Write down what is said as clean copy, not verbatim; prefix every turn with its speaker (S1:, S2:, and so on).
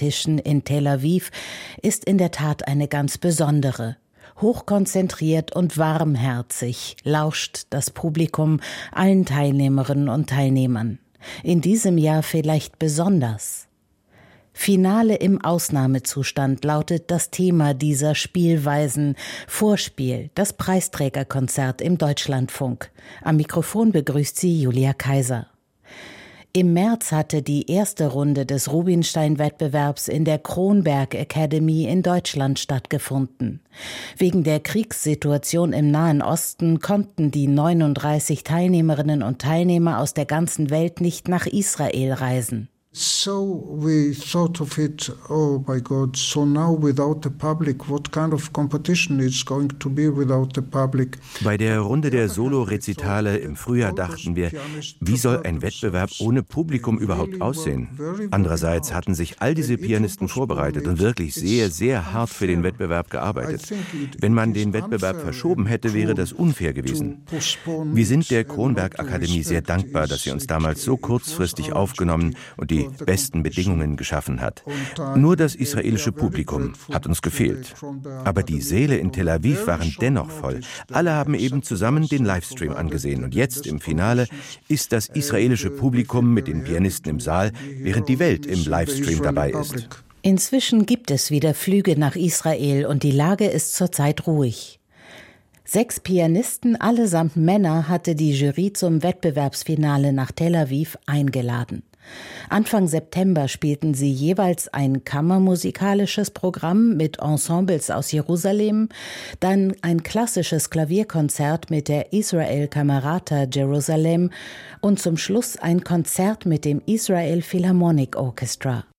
S1: Competition in Tel Aviv ist in der Tat eine ganz besondere. Hochkonzentriert und warmherzig lauscht das Publikum allen Teilnehmerinnen und Teilnehmern. In diesem Jahr vielleicht besonders. Finale im Ausnahmezustand lautet das Thema dieser Spielweisen. Vorspiel, das Preisträgerkonzert im Deutschlandfunk. Am Mikrofon begrüßt sie Julia Kaiser. Im März hatte die erste Runde des Rubinstein-Wettbewerbs in der Kronberg Academy in Deutschland stattgefunden. Wegen der Kriegssituation im Nahen Osten konnten die 39 Teilnehmerinnen und Teilnehmer aus der ganzen Welt nicht nach Israel reisen.
S2: So we thought of it, oh my God, so now without the public, what kind of competition is going to be without the public?
S3: Bei der Runde der Solo-Rezitale im Frühjahr dachten wir, wie soll ein Wettbewerb ohne Publikum überhaupt aussehen? Andererseits hatten sich all diese Pianisten vorbereitet und wirklich sehr, sehr hart für den Wettbewerb gearbeitet. Wenn man den Wettbewerb verschoben hätte, wäre das unfair gewesen. Wir sind der Kronberg Akademie sehr dankbar, dass sie uns damals so kurzfristig aufgenommen und die besten Bedingungen geschaffen hat. Nur das israelische Publikum hat uns gefehlt. Aber die Säle in Tel Aviv waren dennoch voll. Alle haben eben zusammen den Livestream angesehen. Und jetzt im Finale ist das israelische Publikum mit den Pianisten im Saal, während die Welt im Livestream dabei ist.
S1: Inzwischen gibt es wieder Flüge nach Israel und die Lage ist zurzeit ruhig. 6 Pianisten, allesamt Männer, hatte die Jury zum Wettbewerbsfinale nach Tel Aviv eingeladen. Anfang September spielten sie jeweils ein kammermusikalisches Programm mit Ensembles aus Jerusalem, dann ein klassisches Klavierkonzert mit der Israel Camerata Jerusalem und zum Schluss ein Konzert mit dem Israel Philharmonic Orchestra.